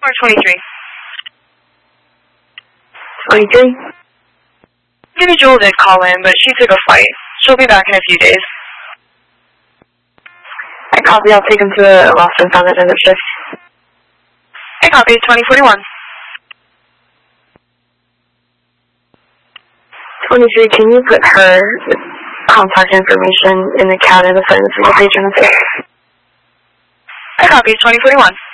Or 23. 23? Individual did call in, but she took a flight. She'll be back in a few days. I copy. I'll take him to a lost and found at end of shift. I copy. 2041. 23, can you put her contact information in the CAD and assign this to the patron? I copy. 2041.